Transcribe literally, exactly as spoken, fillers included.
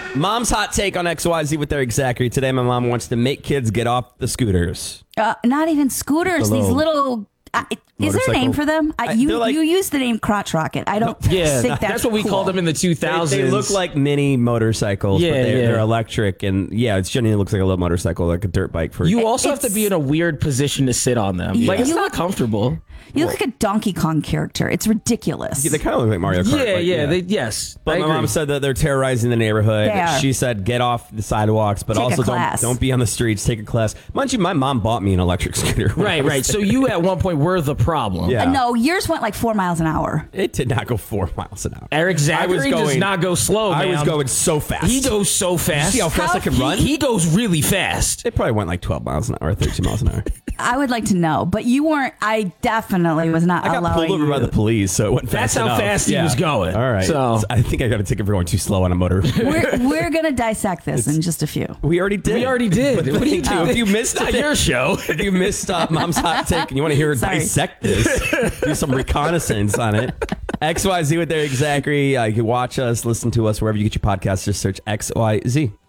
Mom's hot take on X Y Z with Eric Zachary. Today, my mom wants to make kids get off the scooters. Uh, not even scooters. The These little little. Uh, is there a name for them? I, I- you they're like- you use the name crotch rocket. I don't Yeah, think that's, that's what we cool. called them in the two They, thousands. they look like mini motorcycles, Yeah, but they're, yeah. they're electric. And yeah, it's genuinely looks like a little motorcycle, like a dirt bike. For You also have It's- to be in a weird position to sit on them. Yeah. Like, it's You not look- comfortable. You look like a Donkey Kong character. It's ridiculous. They kind of look like Mario Kart. Yeah, like, yeah, They, yes. But I my agree. mom said that they're terrorizing the neighborhood. They are. She said, get off the sidewalks, but Take a also don't, class. don't be on the streets. Take a class. Mind you, my mom bought me an electric scooter. when I Right, was right. So there. you at one point were the problem. Yeah. Uh, no, yours went like four miles an hour. It did not go four miles an hour. Eric Zachary I was going, does not go slow, I man. was going so fast. He goes so fast. see how fast How- I can he- run? He goes really fast. It probably went like twelve miles an hour, or thirteen miles an hour. I would like to know, but you weren't. I definitely was not I got allowing pulled over you. by the police, so it went That's fast how enough. fast he Yeah. was going. All right. So- I think I got a ticket for going too slow on a motor. We're we're gonna dissect this in just a few. we already did. We already did. But What do you if do? If you missed It's not it, your show. If you missed uh, Mom's hot take and you want to hear her Sorry. dissect this, do some reconnaissance on it. X Y Z with Eric Zachary. Uh, you can watch us, listen to us wherever you get your podcasts. Just search X Y Z.